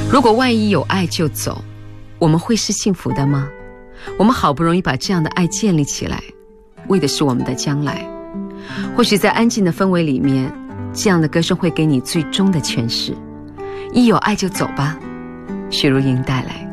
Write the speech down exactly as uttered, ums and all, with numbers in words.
如果万一有爱就走，我们会是幸福的吗？我们好不容易把这样的爱建立起来，为的是我们的将来。或许在安静的氛围里面，这样的歌声会给你最终的诠释。一有爱就走吧，许茹芸带来。